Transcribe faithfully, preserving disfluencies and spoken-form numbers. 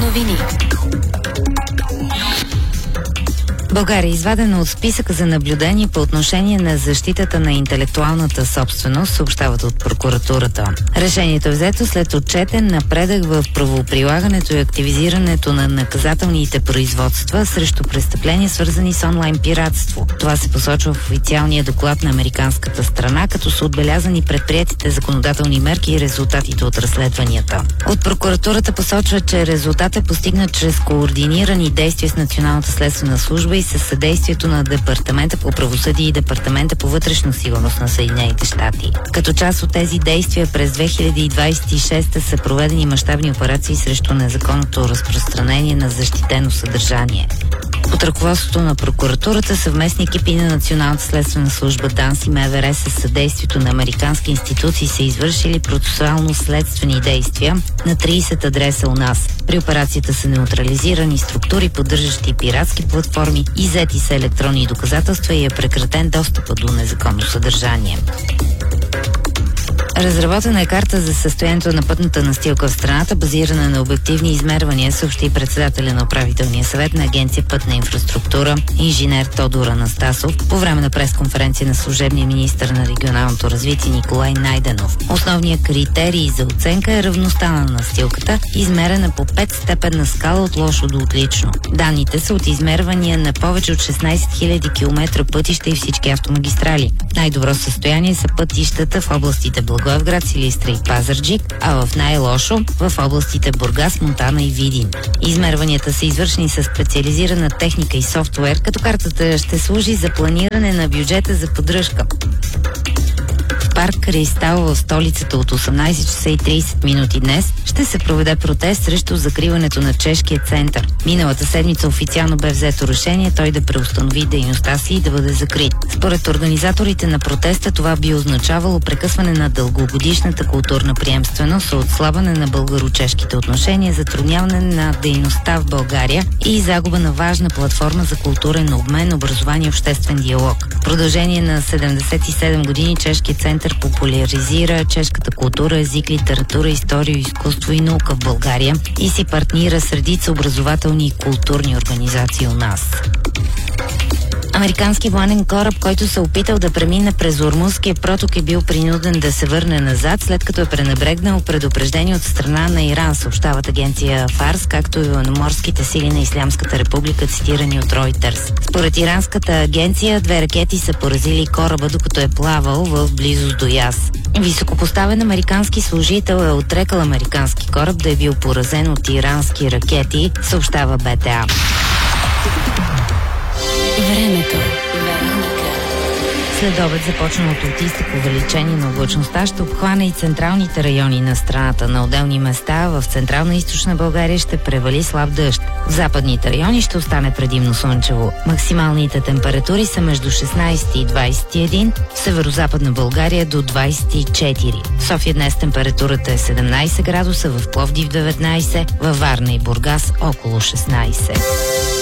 Новини. България е извадена от списъка за наблюдение по отношение на защитата на интелектуалната собственост, съобщават от прокуратурата. Решението е взето след отчетен напредък в правоприлагането и активизирането на наказателните производства срещу престъпления, свързани с онлайн пиратство. Това се посочва в официалния доклад на американската страна, като са отбелязани предприетите законодателни мерки и резултатите от разследванията. От прокуратурата посочва, че резултат е постигнат чрез координирани действия с Националната следствена служба и със съдействието на Департамента по правосъдие и Департамента по вътрешна сигурност на Съединените щати. Като част от тези действия през две хиляди двадесет и шеста са проведени мащабни операции срещу незаконното разпространение на защитено съдържание. Под ръководството на прокуратурата съвместни екипи на Националната следствена служба ДАНС и МВР със съдействието на американски институции са извършили процесуално-следствени действия на тридесет адреса у нас. При операцията са неутрализирани структури, поддържащи пиратски платформи, иззети са електронни доказателства и е прекратен достъпа до незаконно съдържание. Разработена е карта за състоянието на пътната настилка в страната, базирана на обективни измервания, съобщи председателя на управителния съвет на Агенция Пътна инфраструктура, инженер Тодор Анастасов, по време на пресконференция на служебния министър на регионалното развитие Николай Найденов. Основният критерий за оценка е равността на настилката, измерена по петстепенна скала от лошо до отлично. Данните са от измервания на повече от шестнадесет хиляди километра пътища и всички автомагистрали. Най-добро състояние са пътищата в областите Благоевград, Силистра и Пазарджик, а в най-лошо в областите Бургас, Монтана и Видин. Измерванията са извършени с специализирана техника и софтуер, като картата ще служи за планиране на бюджета за поддръжка. В парк Кристал в столицата от осемнадесет часа и тридесет минути днес ще се проведе протест срещу закриването на чешкия център. Миналата седмица официално бе взето решение той да преустанови дейността си и да бъде закрит. Според организаторите на протеста това би означавало прекъсване на дългогодишната културна приемственост, отслабване на българо-чешките отношения, затрудняване на дейността в България и загуба на важна платформа за културен обмен, образование и обществен диалог. В продължение на седемдесет и седем години чешкият център популяризира чешката култура, език, литература, история, изкуство и наука в България и си партнира с редица образователни и културни организации у нас. Американски военен кораб, който се опитал да премине през Ормузския проток, е бил принуден да се върне назад, след като е пренебрегнал предупреждение от страна на Иран, съобщават агенция Фарс, както и военноморските сили на Ислямската република, цитирани от Ройтерс. Според иранската агенция, две ракети са поразили кораба, докато е плавал в близост до яз. Високопоставен американски служител е отрекал американски кораб да е бил поразен от ирански ракети, съобщава Б Т А. Времето. След обед започналото от изток увеличение на облачността ще обхване и централните райони на страната. На отделни места в централна и източна България ще превали слаб дъжд. В западните райони ще остане предимно слънчево. Максималните температури са между шестнадесет и двадесет и едно, в северозападна България до двадесет и четири. В София днес температурата е седемнадесет градуса, в Пловдив деветнадесет, във Варна и Бургас около шестнадесет.